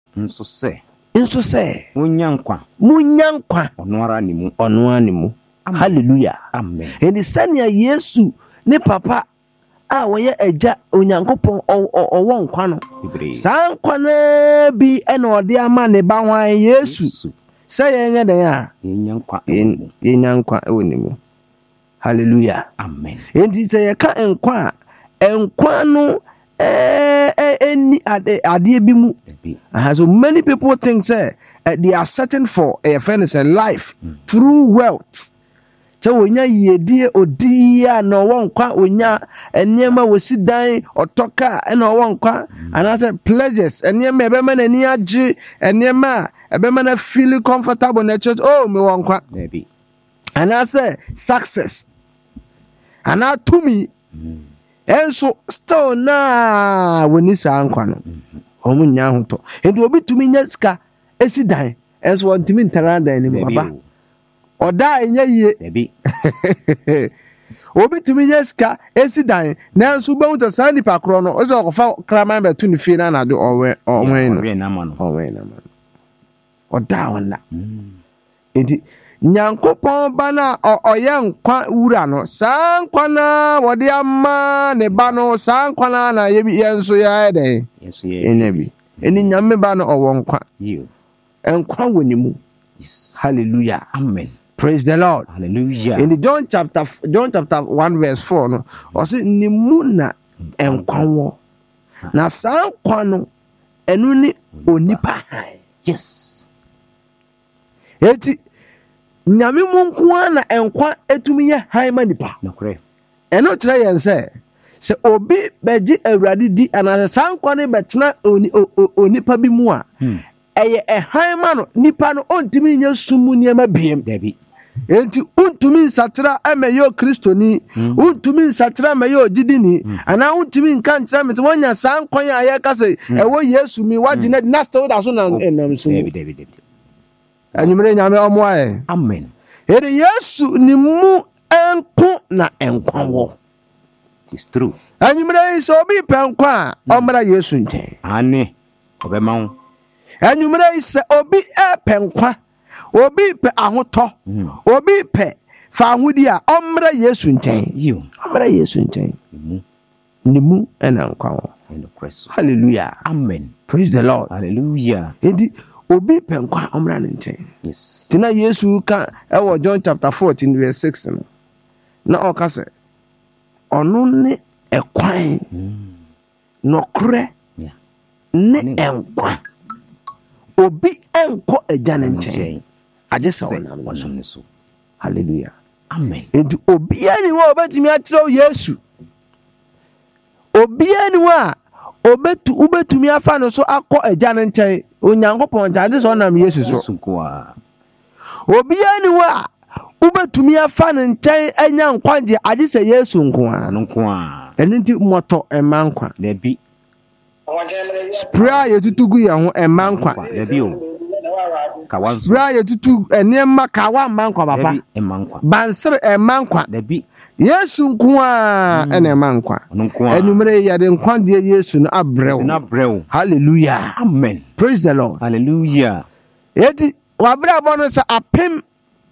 nso se munyankwa ono ara ne mu. Hallelujah. Amen. Eni sania Yesu ne papa a woyɛ agya Onyankopɔn ɔwɔ nkwa no. Saa nkwa na bi ɛna ɔde ama ne ba hwan Yesu. Sɛ yɛnyɛ den a yɛnya nkwa ɛwɔ ne mu. Hallelujah. Amen. Enti sɛ yɛka nkwa no any adeɛ bi mu. So many people think say they are searching for a fairness and life through wealth. So wonya yedie odiya no wonkwa wonya enema wosidan otoka na wonkwa and I say pleasures enema ebema na ni age enema ebema na feel comfortable na church me wonkwa baby and I say success and I to me enso still na woni sa nkwa no omunya hoto enti obi tumi nya sika esidan enso wontimi ntara dan ni baba oda enye yie baby obi tumi nya sika esidan na enso ba unta sa nipa kro no ozo okofa kraman betu ni fie na de onwen na ma no oda wona enti Nyankopɔn ba na ɔyɛ nkwa wura no saa nkwa na wɔde ama ne ba no saa nkwa na yɛnso yɛ den enabi eni nyame ba no ɔwɔ nkwa nkwa wɔ ne mu. Hallelujah. Amen. Praise the Lord. Hallelujah. In the John chapter 1 verse 4 no ɔse ne mu na nkwa wɔ na saa nkwa no ɛno ne onipa. Yes. Eti nyame mu nko na nkwa etumi yɛ han ma nipa. Nokre. Ɛno kyerɛ yɛn sɛ obi bɛgye Awurade di ana saa nkwa ne bɛtena onipa bi mu a ɛyɛ ɛhan ma no nipa no ontumi nyɛ sumu nneɛma biem. Dabi. Enti untumi nsatra emeyo kristoni untumi nsatra emeyo jidini ana untumi nka nkyerɛ me wonya saa nkwan a yɛ ka sɛ ɛwɔ Yesu mi wagye na still da so na enam so. Dabi. Anyumre nyame ɔmoae. Amen. Ede Yesu ni mu enko na enkwa wɔ. It is true. Anyumre sɛ obi pɛ nkwa a ɔmmra Yesu nkyɛn. Ane obɛma wo. Anyumre sɛ obi pɛ nkwa obi pɛ ahotɔ obi pɛ fa ahodi a ɔmmra Yesu nkyɛn. Ɔmmra Yesu nkyɛn. Ni mu ɛna nkwa wɔ. Hallelujah. Amen. Praise the Lord. Hallelujah. Edi obi pɛ nkwa ɔmmra ne nkyɛn. Yes. Tina Yesu ka ɛwɔ John chapter 14 verse 6 no. Na ɔka sɛ ɔno ne ɛkwan nɔkorɛ ne ɛnkwa obi ɛnkɔ agya ne nkyɛn agye sɛ ɔnam no so. Hallelujah. Amen. Enti obiara ni hɔ a obetumi akyerɛw Yesu obiara ni hɔ a obetumi afa no so akɔ agya ne nkyɛn Onyankopɔn agye sɛ ɔnam Yesu so. Obiara ni hɔ a ubetumi afa ne nkyɛn anya nkwagye agye sɛ Yesu nko a. Ɛno nti mɔtɔ ɛma nkwa. Dabi. Spray a yɛtutu gu yɛn ho ɛma nkwa. Dabi o. Kawanso. Spray a yɛtutu nneɛma kawa ɛma nkwa papa. Dabi ɛma nkwa. Bansere ɛma nkwa. Dabi. Yesu nko a ɛna ɛma nkwa. Enumere yɛde nkwagye Yesu no abrɛw. Hallelujah. Amen. Praise the Lord. Hallelujah. Yɛdi wabrabɔ no sɛ apem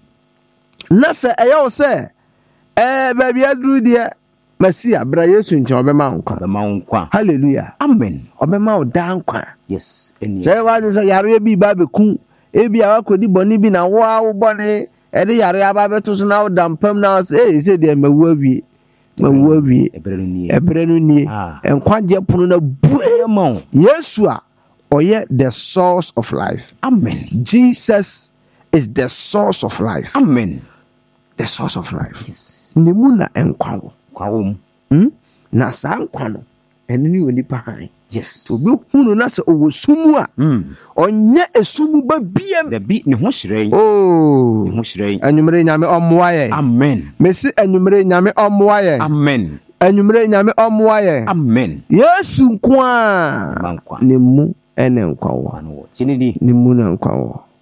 na sɛ ɛyɛ wo sɛ baabi aduru deɛ Masia bra Yesu nkyɛn ɔbɛma nkwa. Hallelujah. Amen. Ɔbɛma wo da nkwa. Yes. Sɛ wadze sɛ yare bi ba beku ebi a wakodi bɔne bi na wo a wo bɔne ɛde yare aba beto so na wo dampam na sɛ sɛ deɛ mawu awie. Ebre no nie. Nkwagye pono na buema. Yesu a ɔyɛ the source of life. Amen. Jesus is the source of life. Amen. The source of life. Yes. Ni mu na nkwa wo. Na saa nkwa no ɛno ne onipa han. Yes. Obi hunu na sɛ ɔwɔ sumu a ɔnyɛ esumu ba biem. Dabi ne ho hyerɛn. Oh. Ne ho hyerɛn. Anwumere nyame ɔmmoa yɛ. Amen. Mesi anwumere nyame ɔmmoa yɛ. Amen. Anwumere nyame ɔmmoa yɛ. Amen. Yesu nko a ne mu ɛne nkwa wɔ. Ne mu na nkwa wɔ.